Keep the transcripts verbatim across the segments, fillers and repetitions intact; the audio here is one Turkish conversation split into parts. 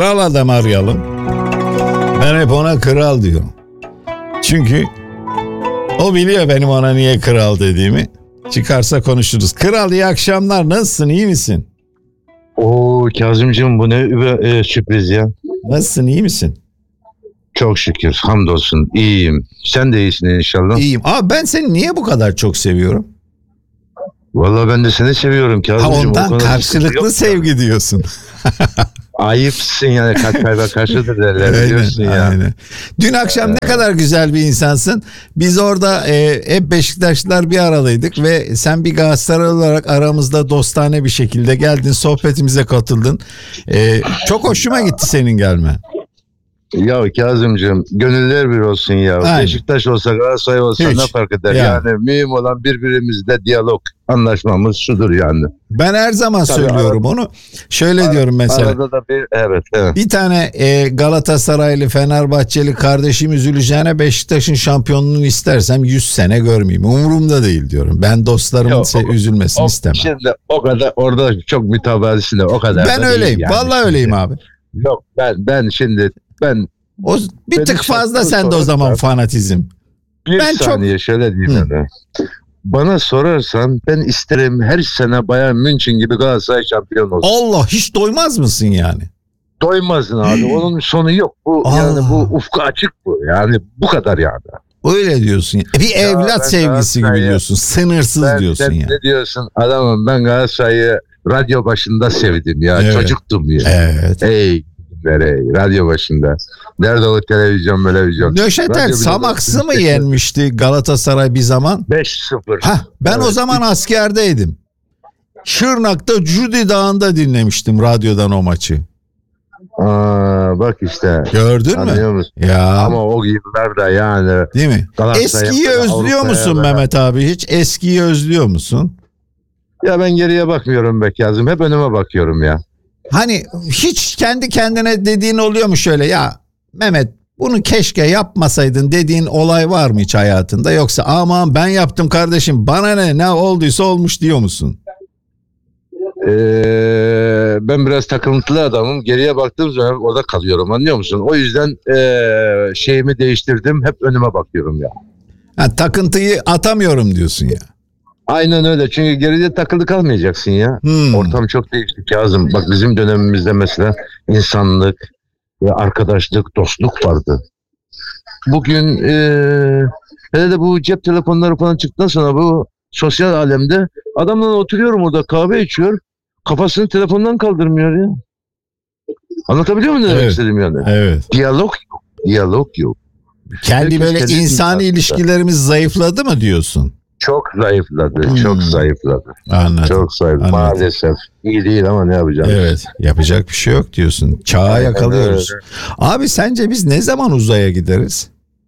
kral adam arayalım. Ben hep ona kral diyorum. Çünkü o biliyor benim ona niye kral dediğimi. Çıkarsa konuşuruz. Kral, iyi akşamlar. Nasılsın? İyi misin? Oo Kazımcığım, bu ne e, sürpriz ya. Nasılsın? İyi misin? Çok şükür. Hamdolsun. İyiyim. Sen de iyisin inşallah. İyiyim. Abi ben seni niye bu kadar çok seviyorum? Vallahi ben de seni seviyorum Kazımcığım. Ha, ondan karşılıklı sevgi diyorsun. Ayıpsın yani, kalp kalbe karşıdır derler, aynen, diyorsun ya. Aynen. Dün akşam ne kadar güzel bir insansın. Biz orada e, hep Beşiktaşlılar bir aradaydık ve sen bir Galatasaray olarak aramızda dostane bir şekilde geldin, sohbetimize katıldın. E, çok hoşuma gitti senin gelmen. Ya Kazımcığım, gönüller bir olsun ya. Aynen. Beşiktaş olsa Galatasaray olsa Hiç. ne fark eder? Yani. Yani mühim olan birbirimizle diyalog, anlaşmamız şudur yani. Ben her zaman Tabii söylüyorum arada, onu. Şöyle arada, diyorum mesela. Arada da bir evet. evet. Bir tane e, Galatasaraylı, Fenerbahçeli kardeşim üzüleceğine Beşiktaş'ın şampiyonluğunu istersem yüz sene görmeyeyim. Umurumda değil diyorum. Ben dostlarımın Yok, se- üzülmesini o, istemem. Şimdi o kadar orada çok mütevazisin de o kadar. Ben da öyleyim. değil yani. Vallahi öyleyim abi. Yok ben ben şimdi ben O bir Benim tık fazla şartım sende o sorarsan- zaman fanatizm. bir Ben saniye çok- şöyle diyeyim Hı. sana. Bana sorarsan ben isterim her sene Bayern München gibi Galatasaray şampiyon olsun. Allah, hiç doymaz mısın yani? Doymazsın abi. Onun sonu yok. Bu Allah. yani bu ufku açık bu. Yani bu kadar yani. Öyle diyorsun. Ya. Bir Ya evlat ben sevgisi gibi Galatasaray'ı- diyorsun. Sınırsız Ben, diyorsun sen ya. ne diyorsun? Adamım, ben Galatasaray'ı radyo başında sevdim ya. Evet. Çocuktum ya. Evet. Ey günler, ey radyo başında. Nerede o televizyon televizyon? Nöşetel Radyo Samaks'ı bile- mı yenmişti Galatasaray bir zaman? beş sıfır. Hah, ben Evet. o zaman askerdeydim. Şırnak'ta Cudi Dağı'nda dinlemiştim radyodan o maçı. Aa, bak işte. Gördün Anlıyor mü? musun? Ya. Ama o yıllarda yani. Değil mi? Galatasaray Eskiyi yaptı, özlüyor Avrupa'ya musun kadar. Mehmet abi? Hiç eskiyi özlüyor musun? Ya ben geriye bakmıyorum be Kazım. Hep önüme bakıyorum ya. Hani hiç kendi kendine dediğin oluyor mu şöyle, ya Mehmet bunu keşke yapmasaydın dediğin olay var mı hiç hayatında, yoksa aman ben yaptım kardeşim bana ne ne olduysa olmuş diyor musun? Ee, ben biraz takıntılı adamım. Geriye baktığım zaman orada kalıyorum, anlıyor musun? O yüzden ee, şeyimi değiştirdim. Hep önüme bakıyorum ya. Ha, takıntıyı atamıyorum diyorsun ya. Aynen öyle. Çünkü geride takılı kalmayacaksın ya. Hmm. Ortam çok değişti Kazım. Bak bizim dönemimizde mesela insanlık ve arkadaşlık, dostluk vardı. Bugün ee, hele de bu cep telefonları falan çıktıktan sonra bu sosyal alemde adamla oturuyorum orada, kahve içiyor. Kafasını telefondan kaldırmıyor ya. Anlatabiliyor muyum ne demek Evet. istediğim yani? Evet. Diyalog yok. Diyalog yok. Kendi Herkes böyle kendi insani insanında. ilişkilerimiz zayıfladı mı diyorsun? Çok zayıfladı. Hmm. Çok zayıfladı. Anladım. Çok zayıfladı. Anladım. Maalesef. İyi değil ama ne yapacağız? Evet, yapacak bir şey yok diyorsun. Çağa Aynen yakalıyoruz. öyle. Abi sence biz ne zaman uzaya gideriz?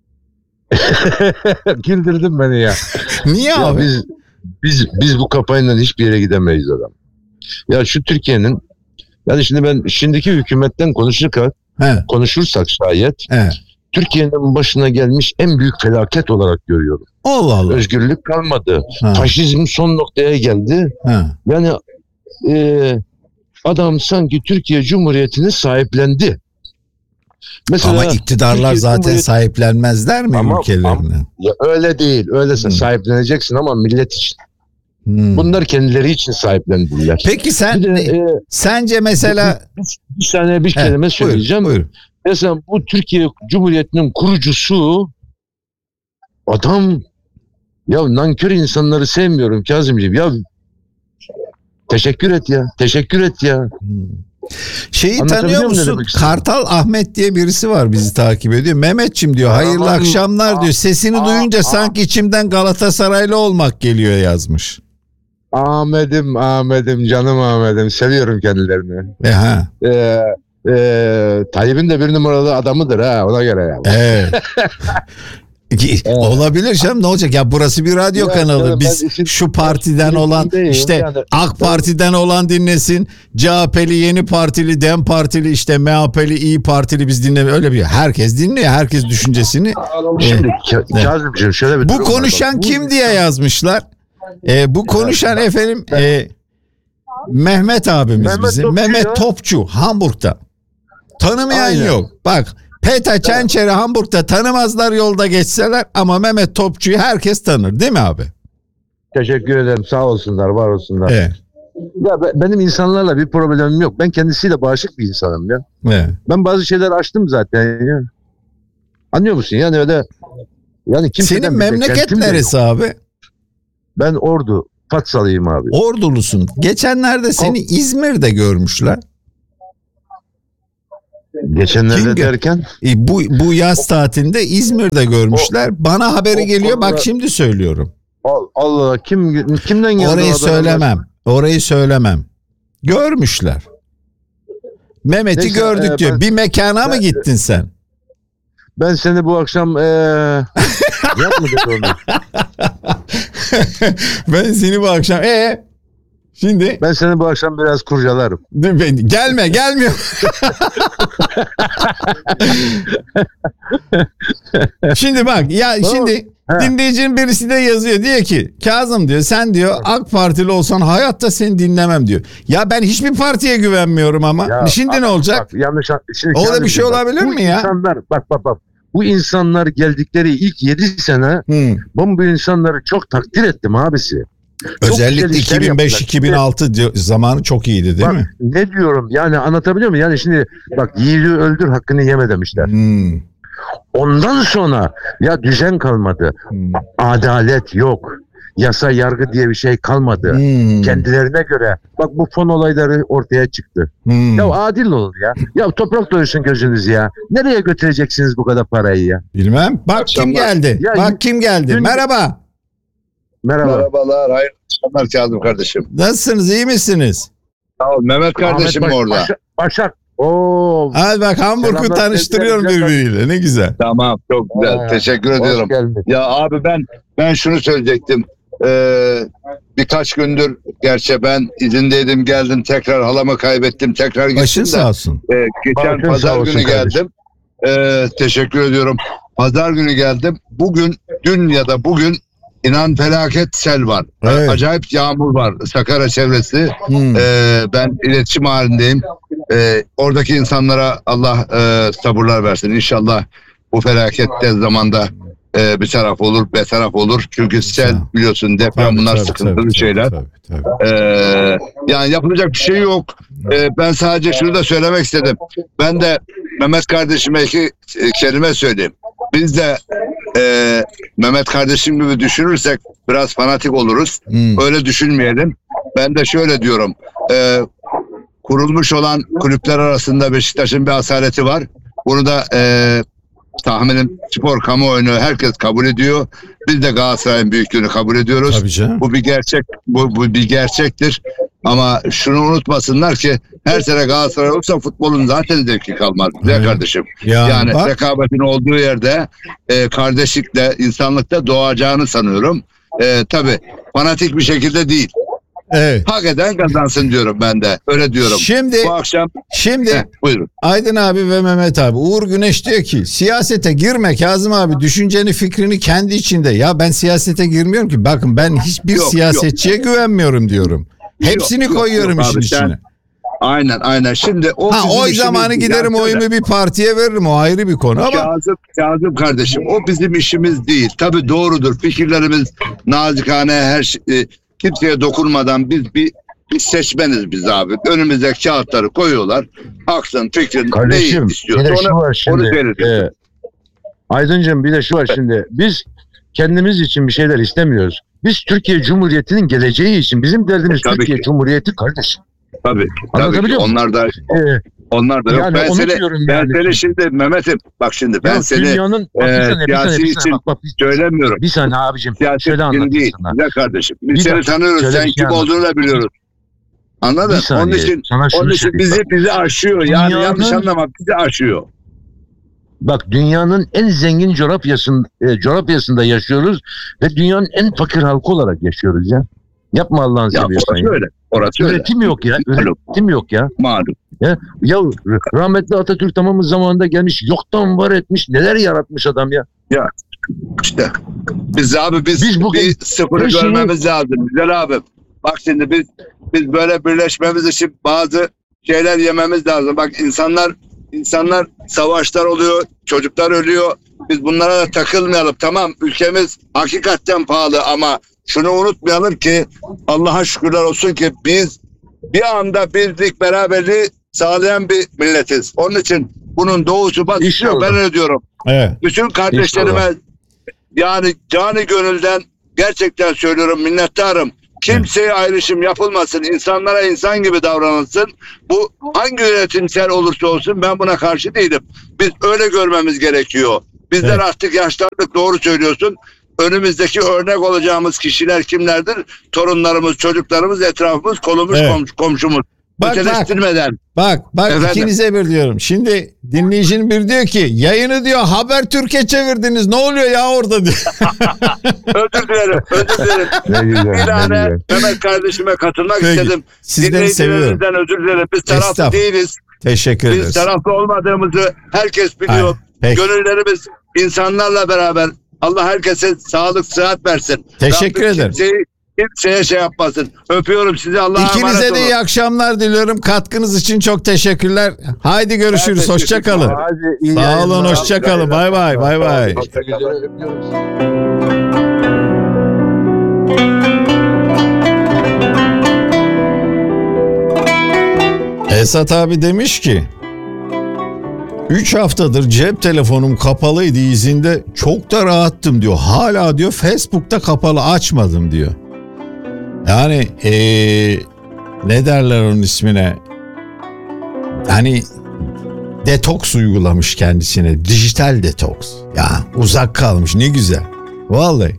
Güldürdün beni ya. Niye Ya abi? biz biz biz bu kafayla hiçbir yere gidemeyiz adam. Ya şu Türkiye'nin, yani şimdi ben şimdiki hükümetten konuşurken He, konuşursak şayet he. Türkiye'nin başına gelmiş en büyük felaket olarak görüyorum. Allah Allah. Özgürlük kalmadı. Ha, Faşizm son noktaya geldi. ha. Yani e, adam sanki Türkiye Cumhuriyeti'ni sahiplendi. Mesela Ama iktidarlar Türkiye zaten Cumhuriyeti- sahiplenmezler mi Ama- ülkelerini? Ya öyle değil. Öylese Hmm. sahipleneceksin ama millet için. Hmm. Bunlar kendileri için sahiplendiler. Peki sen Bir de e, sence mesela bir saniye bir He, kelime buyur, söyleyeceğim. buyur. Mesela bu Türkiye Cumhuriyeti'nin kurucusu adam, ya nankör insanları sevmiyorum Kazımcığım. Ya teşekkür et ya. Teşekkür et ya. Hmm. Şeyi Anlatabiliyor tanıyor muyum ne musun? demek istediğimi? Kartal Ahmet diye birisi var, bizi takip ediyor. Mehmetçim diyor, hayırlı Aman, akşamlar aa, diyor. Sesini aa, duyunca aa. sanki içimden Galatasaraylı olmak geliyor yazmış. Ahmet'im, Ahmet'im, canım Ahmet'im. Seviyorum kendilerini. E ha. Ee, e, Tayyip'in de bir numaralı adamıdır ha, ona göre ya. Evet. Ki- Olabilir canım, ne olacak ya, burası bir radyo Ya, kanalı. yani Biz ben işin- şu partiden işin olan içindeyim. işte Yani- AK Parti'den olan dinlesin, C H P'li, Yeni Partili, Dem Partili, işte M H P'li, İyi Partili biz dinlemiyor, öyle bir herkes dinliyor, herkes düşüncesini. Şimdi Ka- Kazımcığım şöyle bir Bu durum var. konuşan Bak, bu kim diye yazmışlar? E, bu konuşan efendim e, Mehmet abimiz Mehmet bizim. Topçu Mehmet ya. Topçu, Hamburg'da. Tanımayan Aynen. yok. Bak Peta Çençer'i Hamburg'da tanımazlar yolda geçseler ama Mehmet Topçu'yu herkes tanır değil mi abi? Teşekkür ederim. Sağ olsunlar, var olsunlar. Evet. Ya be- benim insanlarla bir problemim yok. Ben kendisiyle bağışık bir insanım ya. Evet. Ben bazı şeyler açtım zaten ya. Anlıyor musun? Yani öyle yani kimseden Senin bir memleket beklentim de yok. neresi abi? Ben Ordu, Fatsalıyım abi. Ordulusun. Geçenlerde seni İzmir'de görmüşler. Geçenlerde Kim gö- derken E, bu bu yaz tatilinde İzmir'de görmüşler. Bana haberi o- geliyor. Bak orada- şimdi söylüyorum. Al- Allah kim kimden geldi? o Orayı haber? söylemem. Orayı söylemem. Görmüşler. Mehmet'i Neyse, gördük e, diyor. ben- Bir mekana mı ben- gittin sen? Ben seni bu akşam eee yap mı dedi onu? Ben seni bu akşam e şimdi Ben seni bu akşam biraz kurcalarım. dur ben- gelme gelmiyor. Şimdi bak ya şimdi He. dinleyicinin birisi de yazıyor diyor ki Kazım diyor sen diyor AK Partili olsan hayatta seni dinlemem diyor. Ya ben hiçbir partiye güvenmiyorum ama Ya, şimdi ne olacak? Bak, yanlış şimdi Orada Kazım bir şey bak, olabilir bu mi ya? insanlar bak bak bak. Bu insanlar geldikleri ilk yedi sene Hı. ben bu insanları çok takdir ettim abisi. Çok Özellikle güzel işler iki bin beş yaptılar. iki bin altı diyor- zamanı çok iyiydi değil Bak, mi? ne diyorum yani anlatabiliyor muyum? Yani şimdi bak yiğidi öldür hakkını yeme demişler. Hmm. Ondan sonra ya düzen kalmadı. Hmm. Adalet yok. Yasa yargı diye bir şey kalmadı. Hmm. Kendilerine göre. Bak bu fon olayları ortaya çıktı. Hmm. Ya adil olun ya. Ya toprak doyursun gözünüz ya. Nereye götüreceksiniz bu kadar parayı ya? Bilmem. Bak kim Akşamlar. geldi? Ya, Bak kim geldi? dün- Merhaba. Merhaba. Merhabalar, hayırlı akşamlar Kazım kardeşim. Nasılsınız? İyi misiniz? Sağ ol, Mehmet kardeşim Ahmet Baş- orada. Başak. Başak. Oo. Hadi bak Hamburg'u Selamlar, tanıştırıyorum sevgiler, birbiriyle. Ne güzel. Tamam, çok güzel. Ha, Teşekkür Hoş ediyorum. geldin. Ya abi ben ben şunu söyleyecektim. Ee, birkaç gündür gerçi ben izindeydim, geldim, tekrar halamı kaybettim, tekrar gittim Başın de. sağ olsun. Ee, geçen Başın sağ pazar olsun günü kardeşim. geldim. Ee, teşekkür ediyorum. Pazar günü geldim. Bugün, dün ya da bugün inan felaket sel var. Evet. Acayip yağmur var Sakarya çevresi. Hmm. Ee, ben iletişim halindeyim. Ee, oradaki insanlara Allah e, sabırlar versin. İnşallah bu felaket tez zamanda e, bir taraf olur, bir taraf olur. Çünkü sel biliyorsun deprem Tabii, bunlar tabii, sıkıntılı tabii, şeyler. tabii, tabii, tabii. Ee, yani yapılacak bir şey yok. Ee, ben sadece şunu da söylemek istedim. Ben de Mehmet kardeşime iki e, kelime söyleyeyim. Biz de e, Mehmet kardeşim gibi düşünürsek biraz fanatik oluruz. Hmm. Öyle düşünmeyelim. Ben de şöyle diyorum. E, kurulmuş olan kulüpler arasında Beşiktaş'ın bir asaleti var. Bunu da e, tahminim spor kamuoyunu herkes kabul ediyor. Biz de Galatasaray'ın büyüklüğünü kabul ediyoruz. Tabii canım. Bu bir gerçek, bu, bu bir gerçektir. Ama şunu unutmasınlar ki her sene Galatasaray olursa futbolun zaten zevki kalmaz. Güzel Evet. kardeşim. Ya, Yani bak, rekabetin olduğu yerde e, kardeşlikle, insanlıkta doğacağını sanıyorum. E, tabii fanatik bir şekilde değil. evet. Hak eden kazansın diyorum ben de. Öyle diyorum. Şimdi Bu akşam şimdi Heh, buyurun. Aydın abi ve Mehmet abi, Uğur Güneş diyor ki siyasete girme Kazım abi, düşünceni fikrini kendi içinde. Ya ben siyasete girmiyorum ki, bakın ben hiçbir Yok, siyasetçiye güvenmiyorum diyorum. Hepsini Yok, yok, koyuyorum yok işin abi, sen- içine. Aynen aynen. Şimdi o Ha, bizim oy işimiz zamanı değil. giderim Yani oyumu bir partiye veririm, o ayrı bir konu ama Kazım, Kazım kardeşim o bizim işimiz değil. Tabii doğrudur. Fikirlerimiz nazikane, her şey, e, kimseye dokunmadan biz bir biz seçmeniz biz abi. Önümüze kağıtları koyuyorlar. Aksın fikrin Kardeşim neyi bir istiyorsa de şu onu, var onu şimdi. söyleyeceğiz. E, Aydıncığım bir de şu var şimdi. Biz kendimiz için bir şeyler istemiyoruz. Biz Türkiye Cumhuriyeti'nin geleceği için. Bizim derdimiz Tabii Türkiye ki. Cumhuriyeti kardeşim. Tabii. Tabii ki. Anlatabiliyor muyum? Onlar da E, onlar da yok. Yani ben onu seni diyorum ben yani. seni şimdi Mehmet'im bak şimdi ben ya seni dünyanın bak, bir e, saniye, bir siyasi saniye, bir için saniye, bak, bak, bir, söylemiyorum. bir saniye abicim. Siyaset Şöyle için anlatayım değil. sana. Güzel kardeşim. Biz Bir seni dakika, tanıyoruz. şöyle Sen bir şey kim olduğunu da biliyoruz. Anladın? Bir Onun saniye. için Sana şunu Onun için söyleyeyim. bizi Bak. bizi aşıyor. Yani Dünyanın- yanlış anlama, bizi aşıyor. Bak dünyanın en zengin coğrafyasında, e, coğrafyasında yaşıyoruz ve dünyanın en fakir halkı olarak yaşıyoruz ya. Yapma Allah'ını Ya seviyorsan orası ya. öyle. Orası öyle. Üretim yok ya. Malum. Üretim yok ya. Malum. Ya, ya rahmetli Atatürk tamamı zamanında gelmiş, yoktan var etmiş, neler yaratmış adam ya. İşte biz abi biz, Biz bugün bir sıfırı her şeyi- görmemiz lazım. Güzel abi. Bak şimdi biz biz böyle birleşmemiz için bazı şeyler yememiz lazım. Bak insanlar İnsanlar, savaşlar oluyor, çocuklar ölüyor. Biz bunlara da takılmayalım. Tamam, ülkemiz hakikaten pahalı ama şunu unutmayalım ki Allah'a şükürler olsun ki biz bir anda birlik, beraberliği sağlayan bir milletiz. Onun için bunun doğusu batısı yok. Ben öyle diyorum. Evet. Bütün kardeşlerime İnşallah. yani canı gönülden gerçekten söylüyorum, minnettarım. Kimseye ayrışım yapılmasın. İnsanlara insan gibi davranılsın. Bu hangi yönetimsel olursa olsun ben buna karşı değilim. Biz öyle görmemiz gerekiyor. Bizler Evet. artık yaşlandık, doğru söylüyorsun. Önümüzdeki örnek olacağımız kişiler kimlerdir? Torunlarımız, çocuklarımız, etrafımız, kolumuz, Evet. komş- komşumuz. Bak, Öteleştirmeden. Bak bak Efendim? ikinize bir diyorum. Şimdi dinleyicinin bir diyor ki yayını diyor Habertürk'e çevirdiniz. Ne oluyor ya orada diyor. Özür dilerim, özür dilerim. Ne güzel, Bir ne tane güzel. Mehmet kardeşime katılmak Peki, istedim. sizleri seviyorum. Dinleyicilerimizden özür dilerim. Biz taraflı Estağfurullah. değiliz. Teşekkür Biz ederiz. taraflı olmadığımızı herkes biliyor. Aynen. Peki. Gönüllerimiz insanlarla beraber. Allah herkese sağlık, sıhhat versin. Teşekkür Rabbim ederim. Kimseyi, kimseye şey yapmasın. Öpüyorum sizi. Allah'a emanet İkinize olun. de iyi akşamlar diliyorum. Katkınız için çok teşekkürler. Haydi Ben görüşürüz. teşekkür Hoşça kalın. Hadi, iyi Sağ olun, yayınlar. hoşça kalın. Bay bay, bay bay. Hoşça kalın. Öpüyoruz. Esat abi demiş ki üç haftadır cep telefonum kapalıydı izinde, çok da rahattım diyor. Hala diyor Facebook'ta kapalı, açmadım diyor. Yani ee, ne derler onun ismine? Hani detoks uygulamış kendisine. Dijital detoks. Ya uzak kalmış, ne güzel. Vallahi.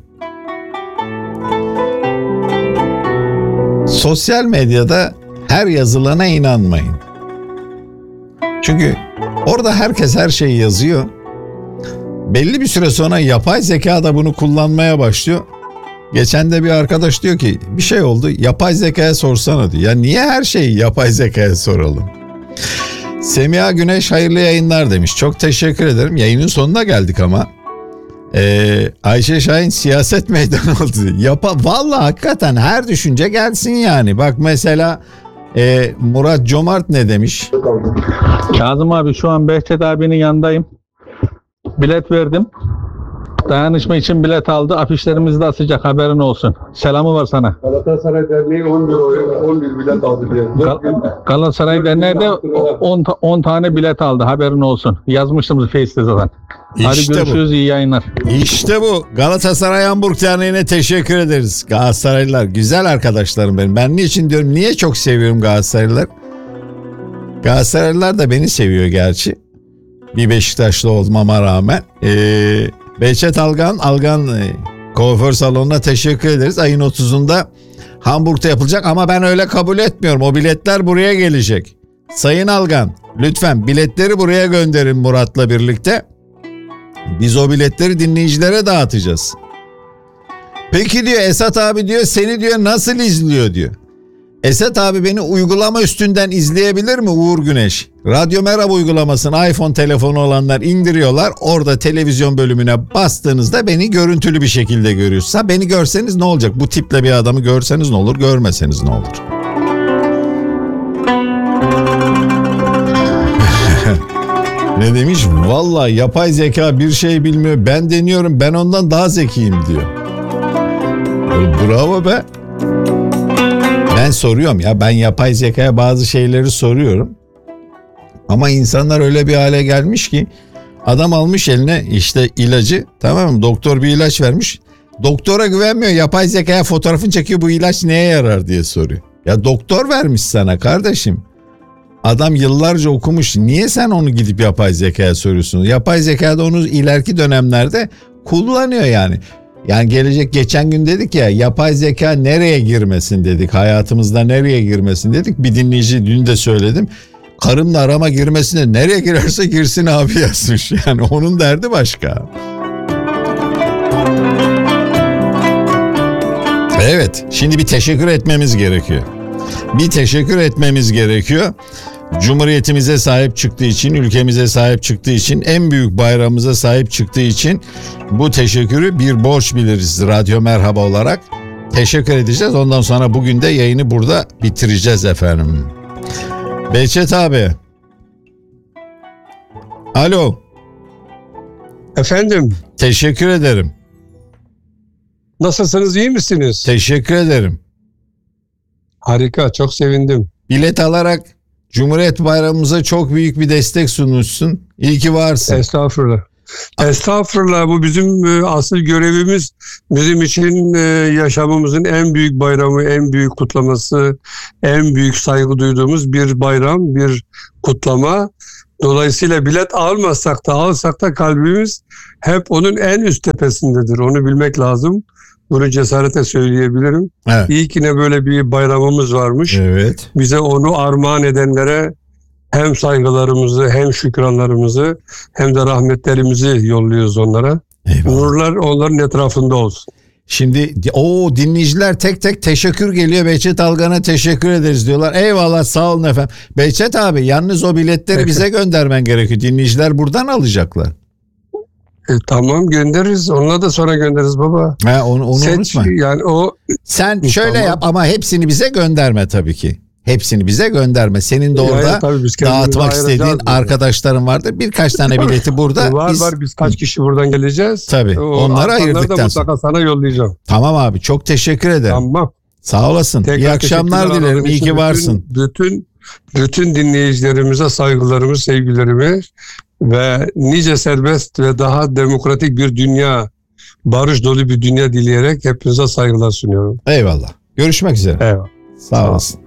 Sosyal medyada her yazılana inanmayın. Çünkü orada herkes her şeyi yazıyor. Belli bir süre sonra yapay zeka da bunu kullanmaya başlıyor. Geçen de bir arkadaş diyor ki bir şey oldu, yapay zekaya sorsana diyor. Ya niye her şeyi yapay zekaya soralım? Semiha Güneş hayırlı yayınlar demiş. Çok teşekkür ederim. Yayının sonuna geldik ama. Ee, Ayşe Şahin siyaset meydanı oldu. Yapa, vallahi hakikaten her düşünce gelsin yani. Bak mesela e, Murat Comart ne demiş? Kazım abi şu an Behçet abinin yanındayım. Bilet verdim. Dayanışma için bilet aldı. Afişlerimizi de asacak, haberin olsun. Selamı var sana. Galatasaray Derneği on bir oy, on bir bilet aldı diye. Gal- Galatasaray Derneği'de on tane bilet aldı, haberin olsun. Yazmıştım Face'te zaten. Hadi İşte görüşürüz, iyi yayınlar. İşte bu. Galatasaray Hamburg Derneği'ne teşekkür ederiz. Galatasaraylılar güzel arkadaşlarım benim. Ben niçin diyorum, niye çok seviyorum Galatasaraylılar? Galatasaraylılar da beni seviyor gerçi. Bir Beşiktaşlı olmama rağmen. Ee, Behçet Algan, Algan e, kuaför salonuna teşekkür ederiz. Ayın otuzunda Hamburg'da yapılacak ama ben öyle kabul etmiyorum. O biletler buraya gelecek. Sayın Algan, lütfen biletleri buraya gönderin Murat'la birlikte. Biz o biletleri dinleyicilere dağıtacağız. Peki diyor Esat abi diyor, seni diyor nasıl izliyor diyor. Esat abi beni uygulama üstünden izleyebilir mi Uğur Güneş? Radyo Merhaba uygulamasını iPhone telefonu olanlar indiriyorlar. Orada televizyon bölümüne bastığınızda beni görüntülü bir şekilde görüyorsunuz. Ha, beni görseniz ne olacak? Bu tiple bir adamı görseniz ne olur? Görmeseniz ne olur? Ne demiş? Vallahi yapay zeka bir şey bilmiyor. Ben deniyorum, ben ondan daha zekiyim diyor. Bravo be. Ben soruyorum ya, ben yapay zekaya bazı şeyleri soruyorum. Ama insanlar öyle bir hale gelmiş ki adam almış eline işte ilacı, tamam mı? Doktor bir ilaç vermiş. Doktora güvenmiyor, yapay zekaya fotoğrafını çekiyor, bu ilaç neye yarar diye soruyor. Ya doktor vermiş sana kardeşim. Adam yıllarca okumuş. Niye sen onu gidip yapay zekaya soruyorsun? Yapay zeka da onu ileriki dönemlerde kullanıyor yani. Yani gelecek, geçen gün dedik ya, yapay zeka nereye girmesin dedik. Hayatımızda nereye girmesin dedik. Bir dinleyici dün de söyledim. Karımla arama girmesine, nereye girerse girsin abi yazmış. Yani onun derdi başka. Evet, şimdi bir teşekkür etmemiz gerekiyor. Bir teşekkür etmemiz gerekiyor. Cumhuriyetimize sahip çıktığı için, ülkemize sahip çıktığı için, en büyük bayramımıza sahip çıktığı için bu teşekkürü bir borç biliriz Radyo Merhaba olarak. Teşekkür edeceğiz. Ondan sonra bugün de yayını burada bitireceğiz efendim. Behçet abi. Alo. Efendim, Teşekkür ederim. nasılsınız, iyi misiniz? Teşekkür ederim. Harika, çok sevindim. Bilet alarak Cumhuriyet Bayramımıza çok büyük bir destek sunmuşsun. İyi ki varsın. Estağfurullah. Estağfurullah, bu bizim e, asıl görevimiz. Bizim için e, yaşamımızın en büyük bayramı, en büyük kutlaması, en büyük saygı duyduğumuz bir bayram, bir kutlama. Dolayısıyla bilet almasak da alsak da kalbimiz hep onun en üst tepesindedir. Onu bilmek lazım. Bunu cesaretle söyleyebilirim. Evet. İyi ki ne böyle bir bayramımız varmış. Evet. Bize onu armağan edenlere hem saygılarımızı, hem şükranlarımızı, hem de rahmetlerimizi yolluyoruz onlara. Eyvallah. Nurlar onların etrafında olsun. Şimdi o dinleyiciler tek tek teşekkür geliyor. Behçet Algan'a teşekkür ederiz diyorlar. Eyvallah, sağ olun efendim. Behçet abi, yalnız o biletleri Evet. bize göndermen gerekiyor. Dinleyiciler buradan alacaklar. E, tamam, göndeririz. Onunla da sonra göndeririz baba. Ha, onu onu Seç, unutma. yani o Sen E, şöyle tamam. yap ama hepsini bize gönderme tabii ki. Hepsini bize gönderme. Senin de Yani orada tabii biz kendimizi dağıtmak ayıracağız istediğin yani. arkadaşların vardır. Birkaç tane bileti burada. var biz... var biz kaç kişi buradan geleceğiz. Tabii, O onları artanları ayırdıktan da mutlaka sana yollayacağım. Tamam abi, çok teşekkür ederim. Tamam. Sağ olasın. Tekrar İyi akşamlar teşekkürler dilerim. aradığın İyi için. ki Bütün- varsın. Bütün bütün dinleyicilerimize saygılarımı, sevgilerimi ve nice serbest ve daha demokratik bir dünya, barış dolu bir dünya dileyerek hepinize saygılar sunuyorum. Eyvallah. Görüşmek üzere. Eyvallah. Sağ olasın.